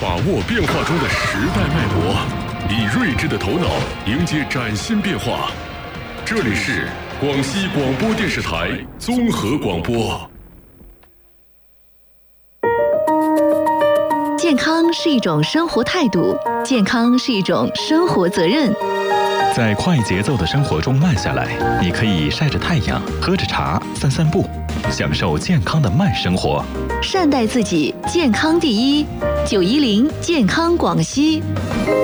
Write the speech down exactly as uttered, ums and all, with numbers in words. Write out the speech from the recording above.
把握变化中的时代脉搏，以睿智的头脑迎接崭新变化。这里是广西广播电视台综合广播。 健康是一种生活态度，健康是一种生活责任。 在快节奏的生活中慢下来，你可以晒着太阳，喝着茶，散散步，享受健康的慢生活。 善待自己，健康第一。九一零健康广西。